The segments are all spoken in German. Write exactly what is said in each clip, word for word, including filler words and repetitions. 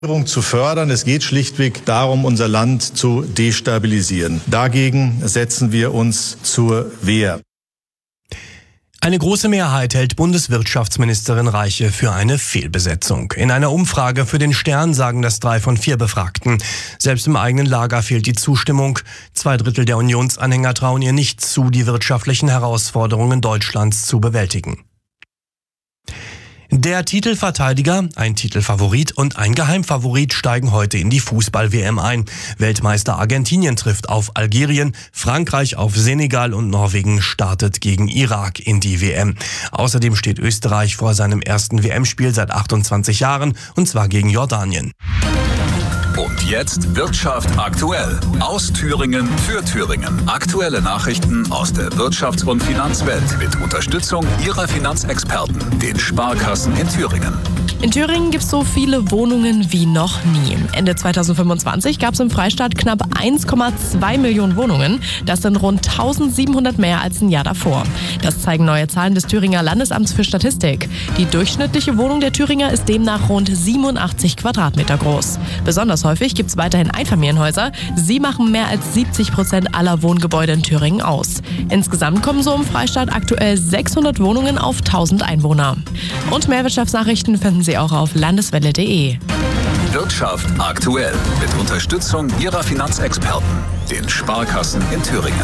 zu fördern. Es geht schlichtweg darum, unser Land zu destabilisieren. Dagegen setzen wir uns zur Wehr. Eine große Mehrheit hält Bundeswirtschaftsministerin Reiche für eine Fehlbesetzung. In einer Umfrage für den Stern sagen das drei von vier Befragten. Selbst im eigenen Lager fehlt die Zustimmung. Zwei Drittel der Unionsanhänger trauen ihr nicht zu, die wirtschaftlichen Herausforderungen Deutschlands zu bewältigen. Der Titelverteidiger, ein Titelfavorit und ein Geheimfavorit steigen heute in die Fußball-W M ein. Weltmeister Argentinien trifft auf Algerien, Frankreich auf Senegal und Norwegen startet gegen Irak in die W M. Außerdem steht Österreich vor seinem ersten W M-Spiel seit achtundzwanzig Jahren, und zwar gegen Jordanien. Und jetzt Wirtschaft aktuell. Aus Thüringen für Thüringen. Aktuelle Nachrichten aus der Wirtschafts- und Finanzwelt mit Unterstützung Ihrer Finanzexperten, den Sparkassen in Thüringen. In Thüringen gibt es so viele Wohnungen wie noch nie. Ende zweitausendfünfundzwanzig gab es im Freistaat knapp eins Komma zwei Millionen Wohnungen. Das sind rund eintausendsiebenhundert mehr als ein Jahr davor. Das zeigen neue Zahlen des Thüringer Landesamts für Statistik. Die durchschnittliche Wohnung der Thüringer ist demnach rund siebenundachtzig Quadratmeter groß. Besonders häufig gibt es weiterhin Einfamilienhäuser. Sie machen mehr als siebzig Prozent aller Wohngebäude in Thüringen aus. Insgesamt kommen so im Freistaat aktuell sechshundert Wohnungen auf tausend Einwohner. Und mehr Wirtschaftsnachrichten finden Sie auch auf landeswelle punkt de. Wirtschaft aktuell mit Unterstützung Ihrer Finanzexperten, den Sparkassen in Thüringen.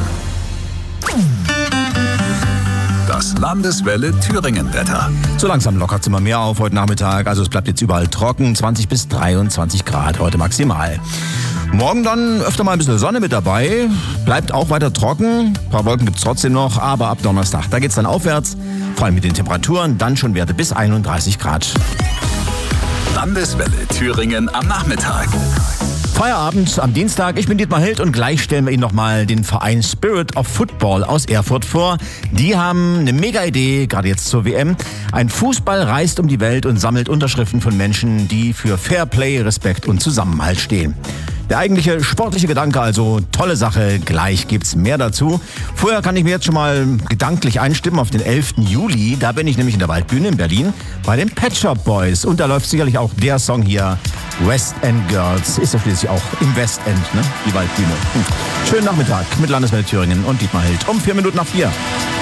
Das Landeswelle Thüringen-Wetter. So langsam lockert es immer mehr auf heute Nachmittag. Also es bleibt jetzt überall trocken. zwanzig bis dreiundzwanzig Grad heute maximal. Morgen dann öfter mal ein bisschen Sonne mit dabei. Bleibt auch weiter trocken. Ein paar Wolken gibt es trotzdem noch. Aber ab Donnerstag, da geht es dann aufwärts. Vor allem mit den Temperaturen. Dann schon Werte bis einunddreißig Grad. Landeswelle Thüringen am Nachmittag. Feierabend am Dienstag. Ich bin Dietmar Hild und gleich stellen wir Ihnen nochmal den Verein Spirit of Football aus Erfurt vor. Die haben eine mega Idee, gerade jetzt zur W M. Ein Fußball reist um die Welt und sammelt Unterschriften von Menschen, die für Fairplay, Respekt und Zusammenhalt stehen. Der eigentliche sportliche Gedanke, also tolle Sache, gleich gibt's mehr dazu. Vorher kann ich mir jetzt schon mal gedanklich einstimmen auf den elften Juli. Da bin ich nämlich in der Waldbühne in Berlin bei den Pet Shop Boys. Und da läuft sicherlich auch der Song hier, West End Girls. Ist ja schließlich auch im West End, ne? Die Waldbühne. Hm. Schönen Nachmittag mit Landeswelle Thüringen und Dietmar Hild um vier Minuten nach vier.